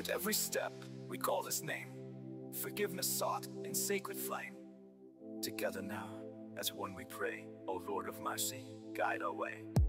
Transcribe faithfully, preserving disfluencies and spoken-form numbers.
With every step, we call His name, forgiveness sought in sacred flame. Together now, as one we pray, O Lord of mercy, guide our way.